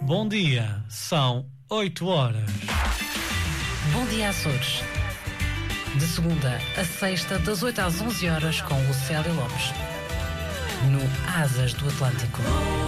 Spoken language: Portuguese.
Bom dia, são 8 horas. Bom dia, Açores. De segunda a sexta, das 8 às 11 horas, com o Célio Lopes. No Asas do Atlântico.